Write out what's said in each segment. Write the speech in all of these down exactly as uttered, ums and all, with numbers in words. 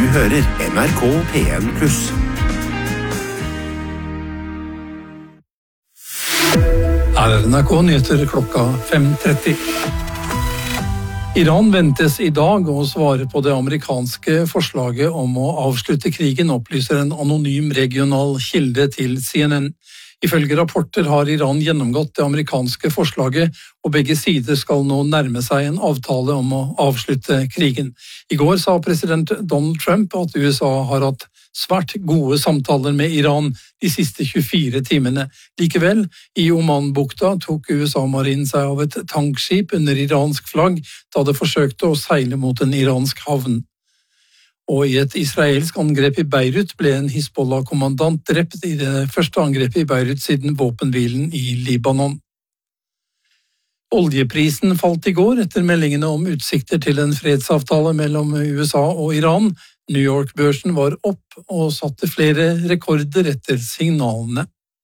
hører N R K P en pluss. Her er N R K nyheter klokka fem tretti. Iran ventes i dag å svare på det amerikanske forslaget om å avslutte krigen, opplyser en anonym regional kilde til C N N. Ifølge rapporter har Iran gjennomgått det amerikanske forslaget, og begge sider skal nå nærme seg en avtale om å avslutte krigen. I går sa president Donald Trump at U S A har hatt svært gode samtaler med Iran de siste tjuefire timene. Likevel, i Oman-bukta tok U S A-marinen seg av et tankskip under iransk flagg da det forsøkte å seile mot en iransk havn. Og i et israelsk angrep i Beirut ble en Hizbollah-kommandant drept i det første angrepet i Beirut siden våpenhvilen i Libanon. Oljeprisen falt i går etter meldingene om utsikter til en fredsavtale mellom U S A og Iran. New York-børsen var opp og satte flere rekorder etter signalene.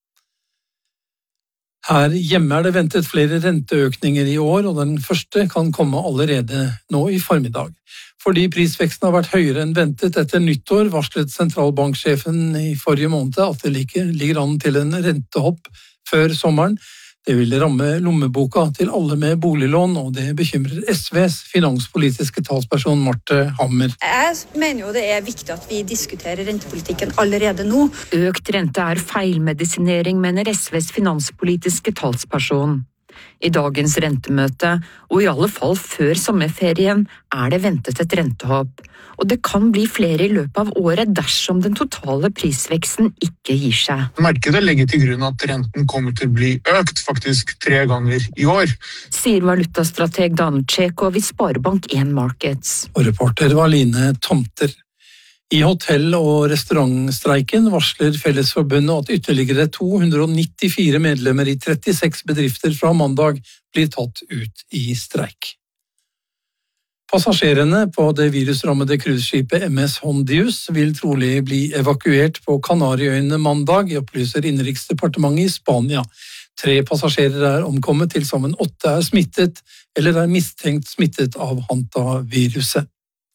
Her hjemme er det ventet flere renteøkninger i år, og den første kan komme allerede nå i formiddag. Fordi prisveksten har vært høyere enn ventet etter nyttår, varslet sentralbanksjefen i forrige måned at det ligger an til en rentehopp før sommeren. Det vil ramme lommeboka til alle med boliglån, og det bekymrer S Vs finanspolitiske talsperson Marte Hammer. Jeg mener jo det er viktig at vi diskuterer rentepolitikken allerede nå. Økt rente er feilmedisinering, mener S Vs finanspolitiske talsperson. I dagens rentemøte, og i alle fall før sommerferien, er det ventet et rentehopp, og det kan bli flere i løpet av året dersom den totale prisveksten ikke gir seg. Markedet legger til grunn at renten kommer til å bli økt faktisk tre ganger i år. Sier valutastrateg Dan Tjekov i Sparebank en Markets. Og reporter var Line Tomter. I hotell- og restaurantstreiken varsler Fellesforbundet at ytterligere to hundre nittifire medlemmer i trettiseks bedrifter fra mandag blir tatt ut i streik. Passasjerene på det virusrammede cruiseskipet M S Hondius vil trolig bli evakuert på Kanariøyene mandag, opplyser Innenriksdepartementet i Spania. Tre passasjerer er omkommet, til sammen åtte er smittet eller er mistenkt smittet av hantaviruset.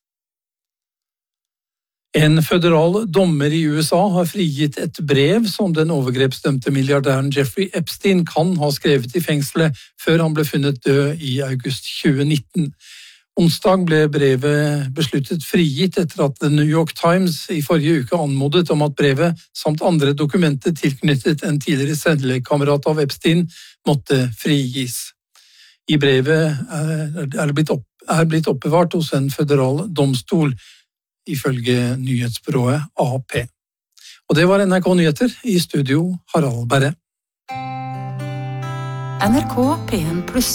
En føderal dommer i U S A har frigitt et brev som den overgrepsdømte milliardæren Jeffrey Epstein kan ha skrevet i fengselet før han ble funnet død i august tjue nitten. Onsdag ble brevet besluttet frigitt etter at The New York Times i forrige uke anmodet om at brevet samt andre dokumenter tilknyttet en tidligere cellekamerat av Epstein måtte frigis. I brevet er blitt, opp, er blitt oppbevart hos en føderal domstol, ifølge nyhetsbyrået A P. Og det var N R K Nyheter, i studio Harald Berre. N R K P en pluss.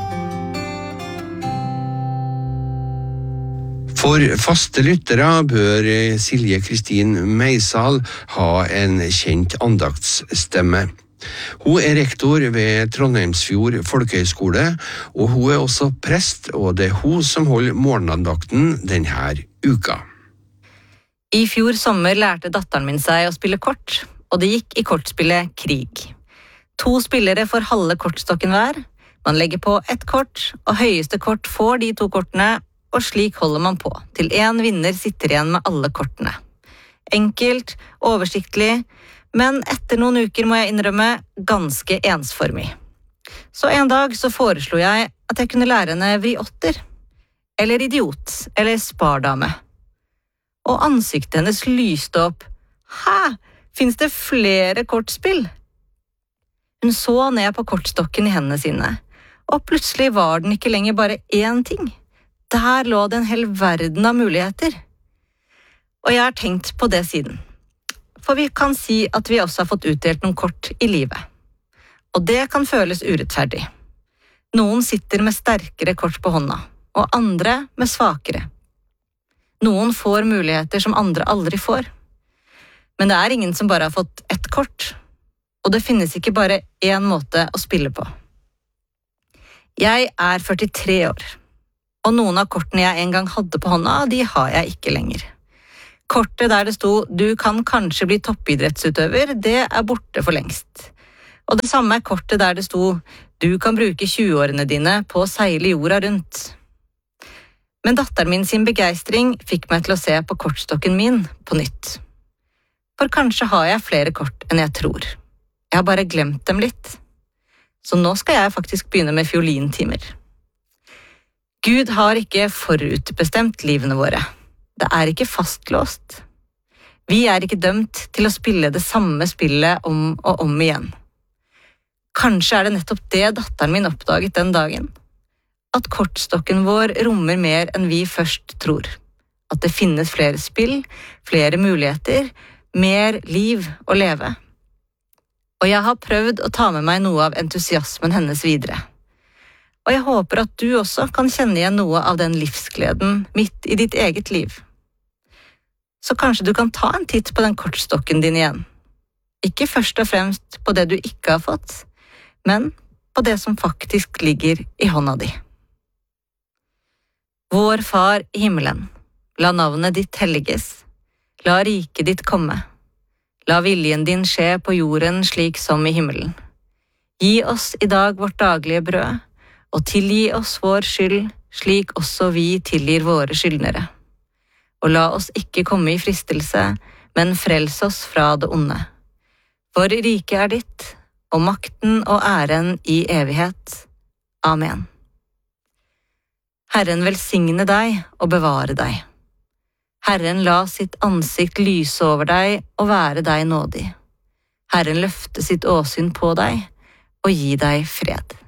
For faste lyttere bør Silje Kristin Meisal ha en kjent andaktsstemme. Hun er rektor ved Trondheimsfjord Folkehøgskole, og hun er også prest, og det er hun som holder morgenandakten denne uka. I fjor sommer lærte datteren min seg å spille kort, og det gikk i kortspillet Krig. To spillere får halve kortstokken hver, man legger på ett kort, og høyeste kort får de to kortene, og slik holder man på, til en vinner sitter igjen med alle kortene. Enkelt, oversiktlig, men etter noen uker må jeg innrømme ganske ensformig. Så en dag så foreslo jeg at jeg kunne lære henne vriotter, eller idiot, eller spardame. Og ansiktet hennes lyste opp. Hæ? Finnes det flere kortspill? Hun så ned på kortstokken i hendene sine, og plutselig var den ikke lenger bare én ting. Der lå det en hel verden av muligheter. Og jeg har tenkt på det siden. For vi kan si at vi også har fått utdelt noen kort i livet. Og det kan føles urettferdig. Noen sitter med sterkere kort på hånda, og andre med svakere. Noen får muligheter som andre aldri får. Men det er ingen som bare har fått ett kort, og det finnes ikke bare én måte å spille på. Jeg er førtitre år, og noen av kortene jeg en gang hadde på hånda, de har jeg ikke lenger. Kortet der det sto «Du kan kanskje bli toppidrettsutøver», det er borte for lengst. Og det samme er kortet der det sto «Du kan bruke tjueårene dine på å seile jorda rundt». Men datteren min sin begeistring fikk meg til å se på kortstokken min på nytt. For kanskje har jeg flere kort enn jeg tror. Jeg har bare glemt dem litt. Så nå skal jeg faktisk begynne med fiolintimer. Gud har ikke forutbestemt livene våre. Det er ikke fastlåst. Vi er ikke dømt til å spille det samme spillet om og om igjen. Kanskje er det nettopp det datteren min oppdaget den dagen. At kortstokken vår rommer mer enn vi først tror. At det finnes flere spill, flere muligheter, mer liv å leve. Og jeg har prøvd å ta med meg noe av entusiasmen hennes videre. Og jeg håper at du også kan kjenne igjen noe av den livsgleden midt i ditt eget liv. Så kanskje du kan ta en titt på den kortstokken din igjen. Ikke først og fremst på det du ikke har fått, men på det som faktisk ligger i hånda di. Vår Far i himmelen, la navnet ditt helliges, la riket ditt komme. La viljen din skje på jorden slik som i himmelen. Gi oss i dag vårt daglige brød, og tilgi oss vår skyld, slik også vi tilgir våre skyldnere. Og la oss ikke komme i fristelse, men frels oss fra det onde. For riket er ditt, og makten og æren i evighet. Amen. Herren velsigne deg og bevare deg. Herren la sitt ansikt lyse over deg og være deg nådig. Herren løfte sitt åsyn på deg og gi deg fred.